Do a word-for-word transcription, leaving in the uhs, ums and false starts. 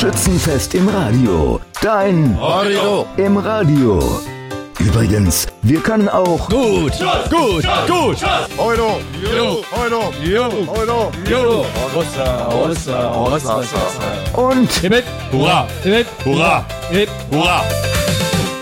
Schützenfest im Radio. Dein Radio im Radio. Übrigens, wir können auch gut, gut, gut. Euro, Jo, Euro, jo, Euro, jo. Hossa, hossa, hossa, hossa. und Hip, hip, hurra, hip, hurra, hip, hurra.